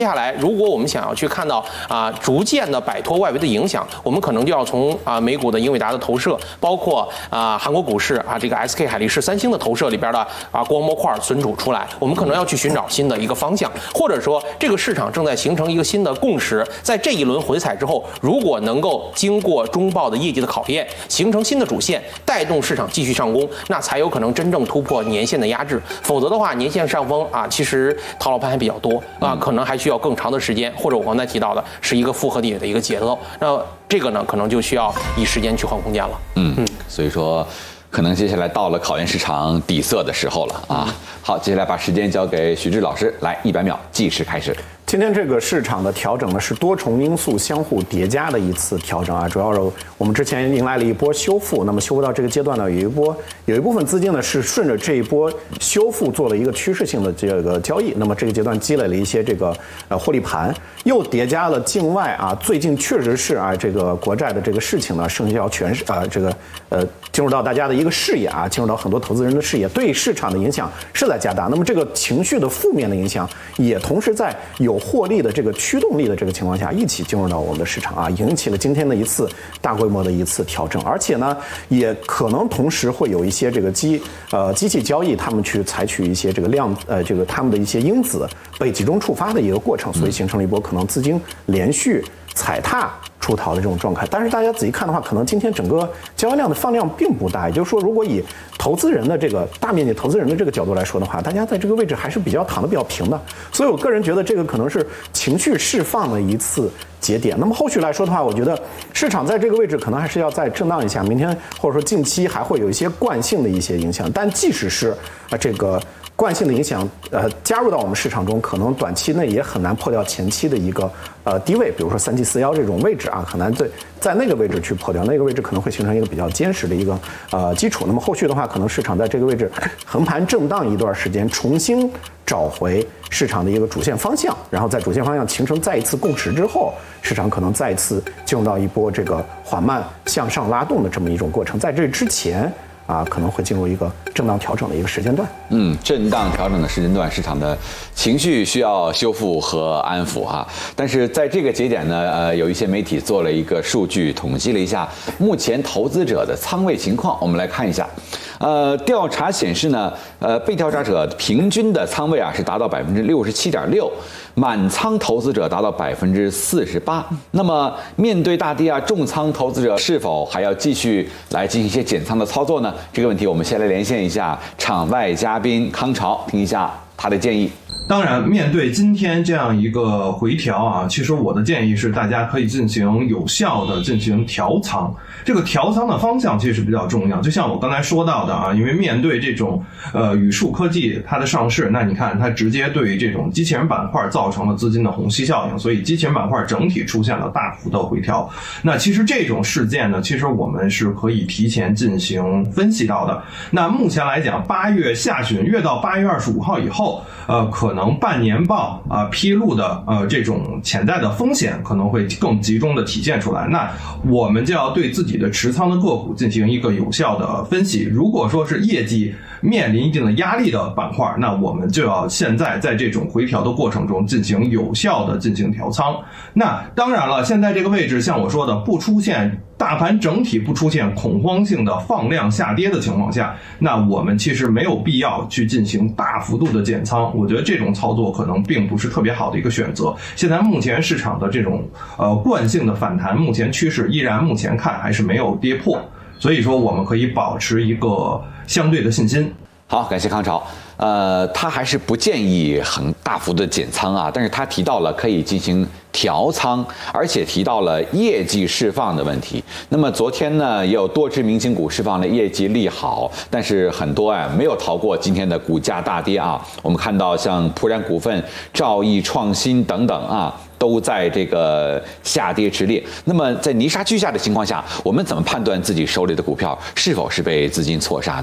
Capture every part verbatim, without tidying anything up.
接下来，如果我们想要去看到啊，逐渐的摆脱外围的影响，我们可能就要从啊美股的英伟达的投射，包括啊韩国股市啊这个 S K 海力士、三星的投射里边的啊光模块存储出来，我们可能要去寻找新的一个方向，或者说这个市场正在形成一个新的共识，在这一轮回踩之后，如果能够经过中报的业绩的考验，形成新的主线，带动市场继续上攻，那才有可能真正突破年线的压制，否则的话，年线上风啊，其实套牢盘还比较多啊，可能还需要更长的时间，或者我刚才提到的是一个复合底的一个节奏，那这个呢，可能就需要以时间去换空间了。 嗯嗯，所以说，可能接下来到了考验市场底色的时候了啊。好，接下来把时间交给徐志老师，来一百秒计时开始。 今天这个市场的调整呢，是多重因素相互叠加的一次调整啊。主要是我们之前迎来了一波修复，那么修复到这个阶段呢，有一波有一部分资金呢是顺着这一波修复做了一个趋势性的这个交易，那么这个阶段积累了一些这个呃获利盘，又叠加了境外啊，最近确实是啊这个国债的这个事情呢，盛销全是啊这个呃进入到大家的一个视野啊，进入到很多投资人的视野，对市场的影响是在加大。那么这个情绪的负面的影响，也同时在有获利的这个驱动力的这个情况下，一起进入到我们的市场啊，引起了今天的一次大规模的一次调整，而且呢，也可能同时会有一些这个机呃机器交易，他们去采取一些这个量呃这个他们的一些因子被集中触发的一个过程，所以形成了一波可能资金连续踩踏出逃的这种状态。但是大家仔细看的话，可能今天整个交易量的放量并不大，也就是说，如果以投资人的这个大面积投资人的这个角度来说的话，大家在这个位置还是比较躺得比较平的。所以我个人觉得这个可能是情绪释放的一次节点。那么后续来说的话，我觉得市场在这个位置可能还是要再震荡一下，明天或者说近期还会有一些惯性的一些影响。但即使是啊这个惯性的影响，呃，加入到我们市场中，可能短期内也很难破掉前期的一个呃低位，比如说三七四幺这种位置啊，很难对在那个位置去破掉，那个位置可能会形成一个比较坚实的一个呃基础。那么后续的话，可能市场在这个位置横盘震荡一段时间，重新找回市场的一个主线方向，然后在主线方向形成再一次共识之后，市场可能再一次进入到一波这个缓慢向上拉动的这么一种过程。在这之前啊，可能会进入一个震荡调整的一个时间段。 嗯，震荡调整的时间段，市场的情绪需要修复和安抚哈。但是在这个节点呢，呃，有一些媒体做了一个数据统计了一下目前投资者的仓位情况，我们来看一下。呃，调查显示呢，呃，被调查者平均的仓位啊是达到百分之六十七点六，满仓投资者达到百分之四十八。那么面对大跌啊，重仓投资者是否还要继续来进行一些减仓的操作呢？这个问题我们先来连线一下场外嘉宾康潮，听一下他的建议。 当然，面对今天这样一个回调啊，其实我的建议是，大家可以进行有效的进行调仓。这个调仓的方向其实比较重要，就像我刚才说到的啊，因为面对这种呃宇树科技它的上市，那你看它直接对这种机器人板块造成了资金的虹吸效应，所以机器人板块整体出现了大幅的回调。那其实这种事件呢，其实我们是可以提前进行分析到的。那目前来讲，八月下旬越到八月二十五号以后，呃，可能半年报啊、呃、披露的呃这种潜在的风险可能会更集中的体现出来。那我们就要对自己的持仓的个股进行一个有效的分析。如果说是业绩面临一定的压力的板块，那我们就要现在在这种回调的过程中进行有效的进行调仓。那当然了，现在这个位置像我说的，不出现大盘整体不出现恐慌性的放量下跌的情况下，那我们其实没有必要去进行大幅度的减仓。我觉得这种操作可能并不是特别好的一个选择。现在目前市场的这种呃惯性的反弹，目前趋势依然目前看还是没有跌破，所以说我们可以保持一个相对的信心。 好，感谢康潮。呃，他还是不建议很大幅的减仓啊，但是他提到了可以进行调仓，而且提到了业绩释放的问题。那么昨天呢，也有多只明星股释放了业绩利好，但是很多啊没有逃过今天的股价大跌啊。我们看到像普然股份、兆易创新等等啊，都在这个下跌之列。那么在泥沙俱下的情况下，我们怎么判断自己手里的股票是否是被资金错杀呢？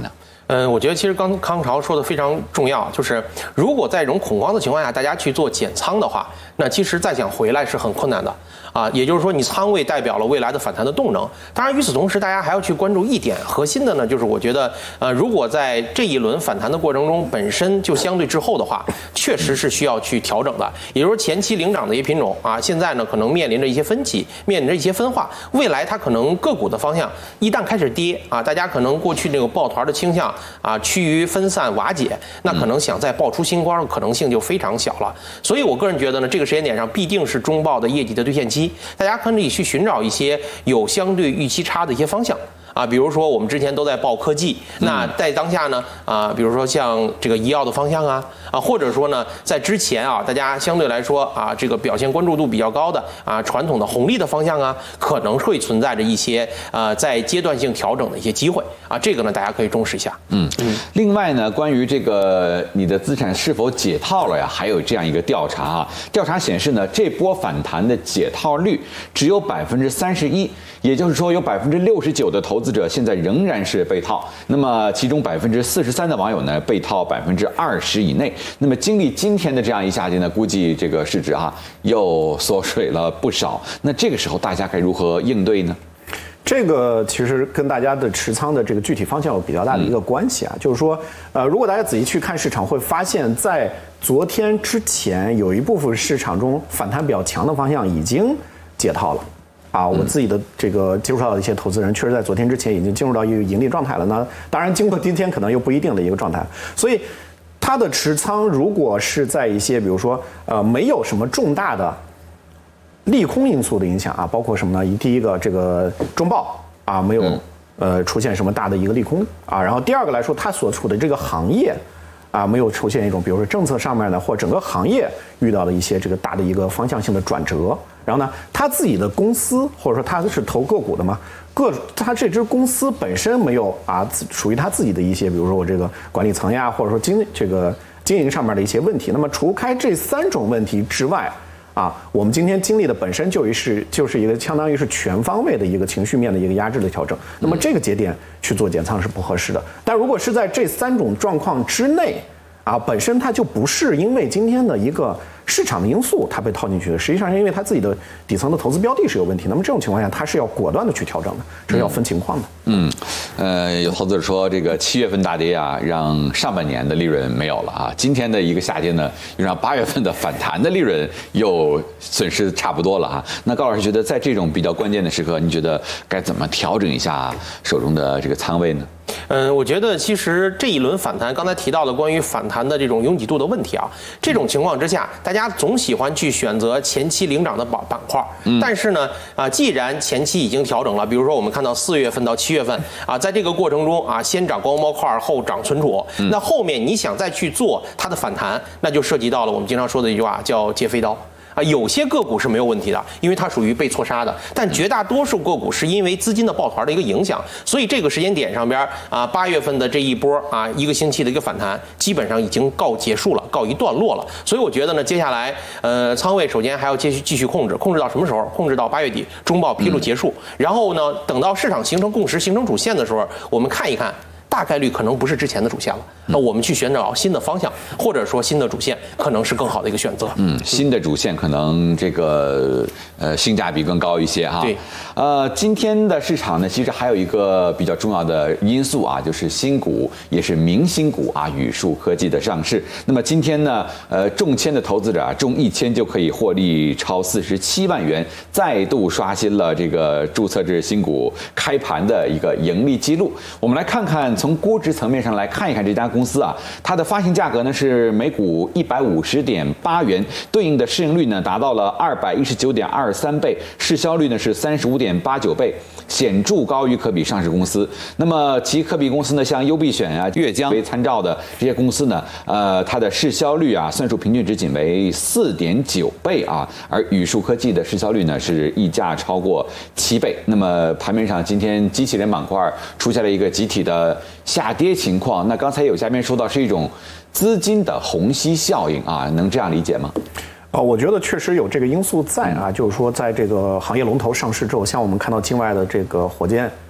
嗯，我觉得其实刚康潮说的非常重要，就是如果在这种恐慌的情况下，大家去做减仓的话，那其实再想回来是很困难的啊。也就是说，你仓位代表了未来的反弹的动能。当然，与此同时，大家还要去关注一点，核心的呢，就是我觉得，呃，如果在这一轮反弹的过程中本身就相对滞后的话，确实是需要去调整的。也就是说，前期领涨的一些品种啊，现在呢可能面临着一些分歧，面临着一些分化，未来它可能个股的方向一旦开始跌啊，大家可能过去那个抱团的倾向。啊，趋于分散瓦解，那可能想再爆出新高的可能性就非常小了。所以我个人觉得呢，这个时间点上必定是中报的业绩的兑现期，大家可以去寻找一些有相对预期差的一些方向。啊，比如说我们之前都在报科技，那在当下呢，啊，比如说像这个医药的方向啊，啊，或者说呢，在之前啊，大家相对来说啊，这个表现关注度比较高的啊，传统的红利的方向啊，可能会存在着一些呃，在阶段性调整的一些机会啊，这个呢，大家可以重视一下。嗯嗯。 另外呢，关于这个你的资产是否解套了呀，还有这样一个调查啊，调查显示呢，这波反弹的解套率只有百分之三十一，也就是说有百分之六十九的投资者现在仍然是被套，那么其中百分之四十三的网友呢被套百分之二十以内。那么经历今天的这样一下跌呢，估计这个市值啊又缩水了不少。那这个时候大家该如何应对呢？ 这个其实跟大家的持仓的这个具体方向有比较大的一个关系啊，嗯、就是说，呃，如果大家仔细去看市场，会发现在昨天之前有一部分市场中反弹比较强的方向已经解套了。啊，我自己的这个接触到的一些投资人，确实在昨天之前已经进入到一个盈利状态了。那当然，经过今天可能又不一定的一个状态。所以，他的持仓如果是在一些比如说呃没有什么重大的利空因素的影响啊，包括什么呢？第一个，这个中报啊没有呃出现什么大的一个利空啊。然后第二个来说，他所处的这个行业啊没有出现一种比如说政策上面呢或整个行业遇到了一些这个大的一个方向性的转折。然后呢，他自己的公司或者说他是投个股的嘛，个他这支公司本身没有啊属于他自己的一些，比如说我这个管理层呀，或者说经这个经营上面的一些问题。那么除开这三种问题之外，啊，我们今天经历的本身就是就是一个相当于是全方位的一个情绪面的一个压制的调整。那么这个节点去做减仓是不合适的。但如果是在这三种状况之内，啊，本身它就不是因为今天的一个市场的因素它被套进去的，实际上是因为它自己的底层的投资标的是有问题。那么这种情况下，它是要果断的去调整的，这是要分情况的。 嗯，呃，有投资者说，这个七月份大跌啊，让上半年的利润没有了啊。今天的一个下跌呢，又让八月份的反弹的利润又损失差不多了啊。那高老师觉得，在这种比较关键的时刻，你觉得该怎么调整一下手中的这个仓位呢？ 嗯，我觉得其实这一轮反弹，刚才提到的关于反弹的这种拥挤度的问题啊，这种情况之下，大家总喜欢去选择前期领涨的板板块，嗯、但是呢，啊，既然前期已经调整了，比如说我们看到四月份到七月份啊，在这个过程中啊，先涨光猫块，后涨存储，嗯、那后面你想再去做它的反弹，那就涉及到了我们经常说的一句话，叫接飞刀。啊，有些个股是没有问题的，因为它属于被错杀的，但绝大多数个股是因为资金的抱团的一个影响，所以这个时间点上边啊，八月份的这一波啊，一个星期的一个反弹，基本上已经告结束了，告一段落了。所以我觉得呢，接下来呃，仓位首先还要继续继续控制，控制到什么时候？控制到八月底中报披露结束，然后呢，等到市场形成共识、形成主线的时候，我们看一看。大概率可能不是之前的主线了，那我们去寻找新的方向，或者说新的主线，可能是更好的一个选择。 嗯，新的主线可能这个呃性价比更高一些哈。 对， 呃，今天的市场呢，其实还有一个比较重要的因素啊，就是新股，也是明星股啊，宇树科技的上市。那么今天呢，呃，中签的投资者啊，中一千就可以获利超四十七万元，再度刷新了这个注册制新股开盘的一个盈利记录。我们来看看。从估值层面上来看一看这家公司啊，它的发行价格呢是每股一百五十点八元，对应的市盈率呢达到了二百一十九点二三倍，市销率呢是三十五点八九倍，显著高于可比上市公司。那么其可比公司呢，像优必选啊、粤江为参照的这些公司呢，呃，它的市销率啊，算术平均值仅为四点九倍啊，而宇树科技的市销率呢是溢价超过七倍。那么盘面上今天机器人板块出现了一个集体的下跌情况，那刚才有嘉宾说到是一种资金的虹吸效应啊，能这样理解吗？ 呃，我觉得确实有这个因素在啊，就是说在这个行业龙头上市之后，像我们看到境外的这个火箭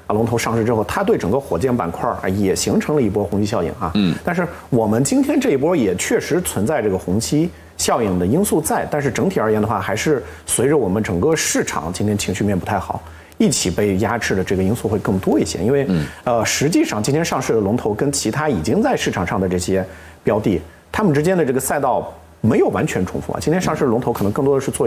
啊龙头上市之后，它对整个火箭板块啊也形成了一波虹吸效应啊。嗯，但是我们今天这一波也确实存在这个虹吸效应的因素在，但是整体而言的话，还是随着我们整个市场今天情绪面不太好，一起被压制的这个因素会更多一些。因为、嗯、呃，实际上今天上市的龙头跟其他已经在市场上的这些标的，他们之间的这个赛道没有完全重复啊。今天上市的龙头可能更多的是做